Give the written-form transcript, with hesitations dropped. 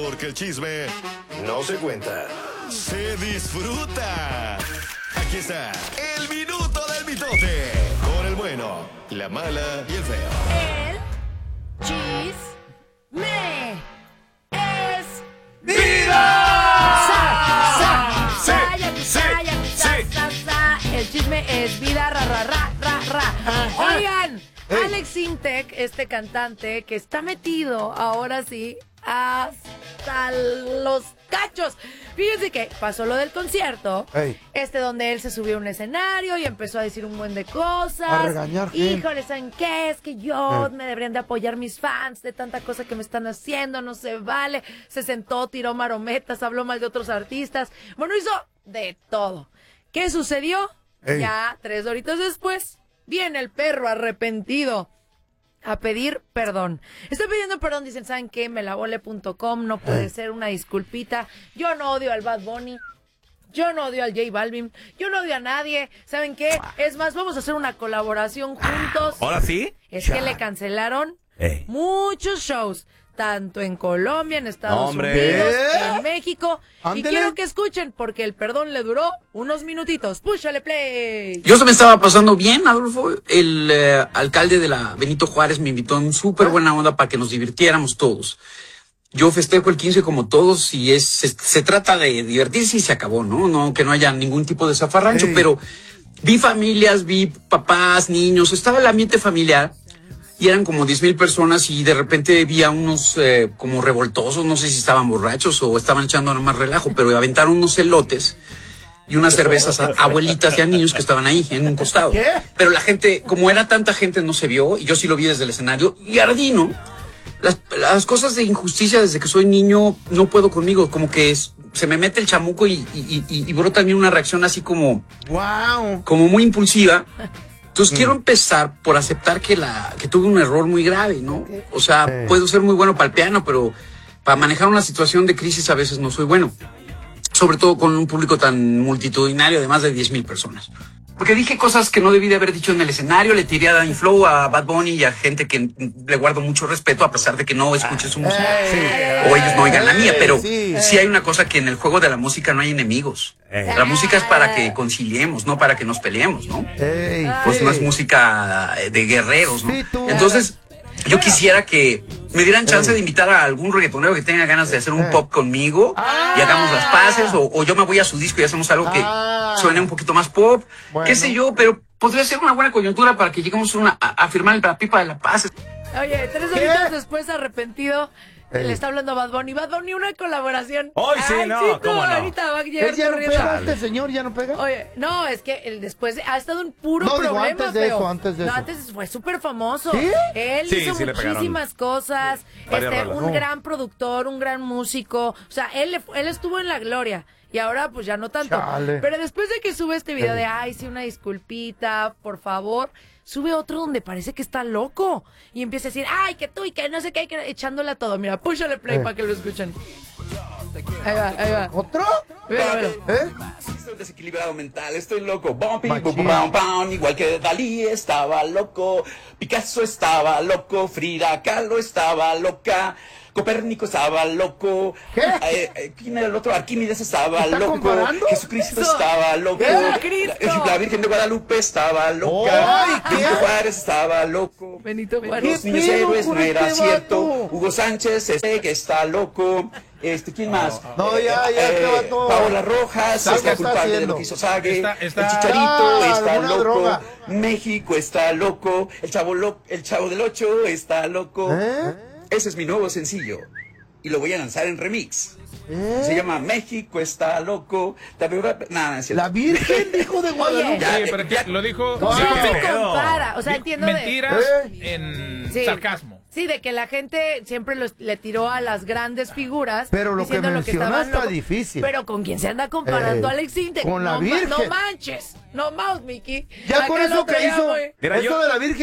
Porque el chisme No se cuenta. se disfruta. Aquí está el minuto del mitote. Con el bueno, la mala y el feo. El chisme es ¡Vida! Sí, sí, sí. El chisme es vida, ra, ra, ra, ra, ra. Oigan, Alex Intec, este cantante que está metido ahora sí hasta los cachos. Fíjense que pasó lo del concierto, donde él se subió a un escenario y empezó a decir un buen de cosas. A regañar gente. Híjole, ¿saben qué? Es que yo me deberían de apoyar mis fans de tanta cosa que me están haciendo, no se vale. Se sentó, tiró marometas, habló mal de otros artistas. Bueno, hizo de todo. ¿Qué sucedió? Ya 3 horitas después, viene el perro arrepentido a pedir perdón. Está pidiendo perdón, dicen, ¿saben qué? Melavole.com, no puede ser, una disculpita. Yo no odio al Bad Bunny, yo no odio al J Balvin, yo no odio a nadie. ¿Saben qué? Es más, vamos a hacer una colaboración juntos. ¿Ahora sí? Es que le cancelaron muchos shows, tanto en Colombia, en Estados Unidos, en México. Y quiero que escuchen, porque el perdón le duró unos minutitos. ¡Púchale play! Yo se me estaba pasando bien, Adolfo. El alcalde de la Benito Juárez me invitó en súper buena onda para que nos divirtiéramos todos. Yo festejo el 15 como todos y se trata de divertirse y se acabó, ¿no? Que no haya ningún tipo de zafarrancho, pero vi familias, vi papás, niños, estaba el ambiente familiar. Y eran como 10,000 personas y de repente vi a unos como revoltosos, no sé si estaban borrachos o estaban echando nada más relajo, pero aventaron unos elotes y unas cervezas a abuelitas y a niños que estaban ahí en un costado. Pero la gente, como era tanta gente, no se vio y yo sí lo vi desde el escenario y ardí, ¿no? Las cosas de injusticia desde que soy niño no puedo conmigo, como que se me mete el chamuco y brota en mí una reacción así como muy impulsiva. Entonces quiero empezar por aceptar que tuve un error muy grave, ¿no? O sea, puedo ser muy bueno para el piano, pero para manejar una situación de crisis a veces no soy bueno. Sobre todo con un público tan multitudinario de más de 10,000 personas. Porque dije cosas que no debí de haber dicho en el escenario, le tiré a Danny Flow, a Bad Bunny y a gente que le guardo mucho respeto a pesar de que no escuche su música. O ellos no oigan la mía, pero sí hay una cosa que en el juego de la música no hay enemigos. La música es para que conciliemos, no para que nos peleemos, ¿no? Pues no es música de guerreros, ¿no? Entonces, yo quisiera que me dieran chance de invitar a algún reggaetonero que tenga ganas de hacer un pop conmigo y hagamos las paces, o yo me voy a su disco y hacemos algo que suene un poquito más pop, qué sé yo, pero podría ser una buena coyuntura para que lleguemos a firmar la pipa de la paz. Oye, 3 horitas después, arrepentido, le está hablando a Bad Bunny. Bad Bunny, una colaboración. Hoy sí, no, chico, ¿cómo no? ahorita va a llegar ¿Ya no corriendo. pega este señor? ¿Ya no pega? Oye, no, es que después ha estado un puro No, digo, problema, antes de feo. eso, antes de eso. Antes fue súper famoso. ¿Sí? Él hizo sí le pegaron. muchísimas cosas. Varias rolas. Un gran productor, un gran músico. O sea, él estuvo en la gloria. Y ahora, pues ya no tanto. Chale. Pero después de que sube este video de, ay, sí, una disculpita, por favor, sube otro donde parece que está loco. Y empieza a decir, ay, que tú y que no sé qué, echándola todo. Mira, púchale play para que lo escuchen. Ahí va. ¿Otro? Velo. Estoy desequilibrado mental, estoy loco. Bumpy, bum, bum, bum, igual que Dalí estaba loco, Picasso estaba loco, Frida Kahlo estaba loca, Copérnico estaba loco. ¿Quién era el otro? Arquímedes estaba loco. comparando? Jesucristo estaba loco. La Virgen de Guadalupe estaba loca. Benito Juárez estaba loco. Benito Juárez. Los niños héroes no era cierto. Hugo Sánchez que está loco. ¿Quién más? No, ya, qué vato. Paola Rojas Algo está está culpable de haciendo. lo que hizo Sague. Está- El Chicharito está alguna loco. droga. México está loco. El Chavo del 8 está loco. Ese es mi nuevo sencillo y lo voy a lanzar en remix. Se llama México está loco. Nada, La Virgen, hijo de Guadalupe. Oye, pero que lo dijo. No sí, se pero- compara. O sea, entiendo Mentiras de... en Sí. sarcasmo. Sí, de que la gente siempre le tiró a las grandes figuras. Pero lo que diciendo menciona estaban está locos. difícil. Pero ¿con quién se anda comparando Alex Intec? con la No Virgen. No manches. No más, Miki. Ya con Acá el eso otro que ya, hizo, güey. Mira, eso yo- de la Virgen.